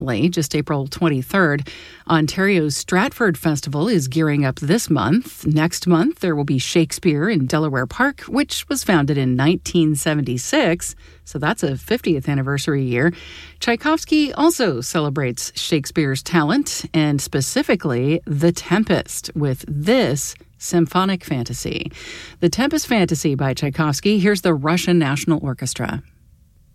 just April 23rd. Ontario's Stratford Festival is gearing up this month. Next month, there will be Shakespeare in Delaware Park, which was founded in 1976, so that's a 50th anniversary year. Tchaikovsky also celebrates Shakespeare's talent, and specifically The Tempest, with this symphonic fantasy. The Tempest Fantasy by Tchaikovsky. Here's the Russian National Orchestra.